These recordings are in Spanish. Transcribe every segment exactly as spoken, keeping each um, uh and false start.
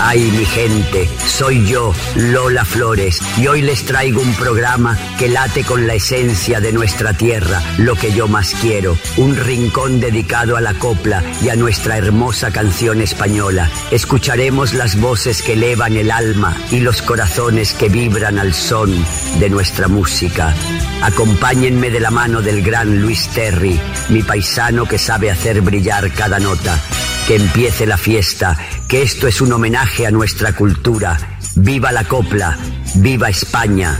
Ay, mi gente, soy yo, Lola Flores, y hoy les traigo un programa que late con la esencia de nuestra tierra, lo que yo más quiero, un rincón dedicado a la copla y a nuestra hermosa canción española. Escucharemos las voces que elevan el alma y los corazones que vibran al son de nuestra música. Acompáñenme de la mano del gran Luis Terry, mi paisano que sabe hacer brillar cada nota. Que empiece la fiesta, que esto es un homenaje a nuestra cultura. ¡Viva la copla! ¡Viva España!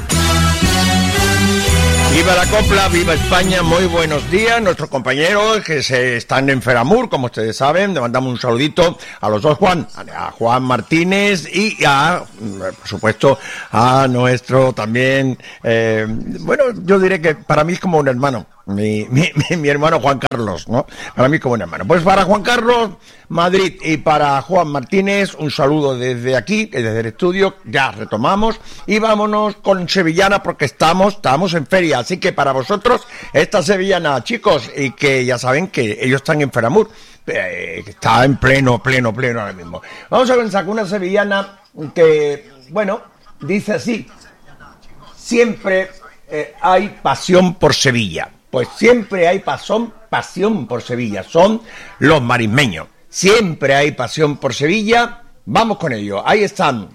Viva la copla, viva España, muy buenos días, nuestros compañeros que se están en Feramur, como ustedes saben, le mandamos un saludito a los dos Juan, a Juan Martínez y a, por supuesto, a nuestro también, eh, bueno, yo diré que para mí es como un hermano, mi, mi, mi, mi hermano Juan Carlos, ¿no? Para mí como un hermano. Pues para Juan Carlos, Madrid, y para Juan Martínez, un saludo desde aquí, desde el estudio, ya retomamos, y vámonos con Sevillana porque estamos, estamos en feria. Así que para vosotros, esta sevillana, chicos, y que ya saben que ellos están en Feramur, eh, está en pleno, pleno, pleno ahora mismo. Vamos a comenzar con una sevillana que, bueno, dice así: siempre eh, hay pasión por Sevilla. Pues siempre hay pasión, pasión por Sevilla. Son los marismeños. Siempre hay pasión por Sevilla. Vamos con ello. Ahí están.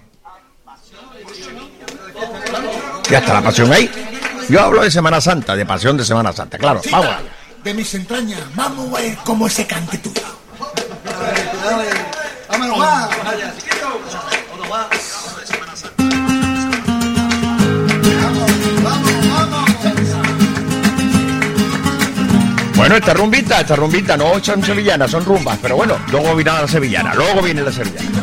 Ya está la pasión ahí. Yo hablo de Semana Santa, de pasión de Semana Santa, claro. Chica, vamos. De mis entrañas, vamos a ver cómo ese cante tuyo. Vámonos más. Bueno, esta rumbita, esta rumbita no son sevillanas, son rumbas, pero bueno, luego viene la sevillana, luego viene la sevillana.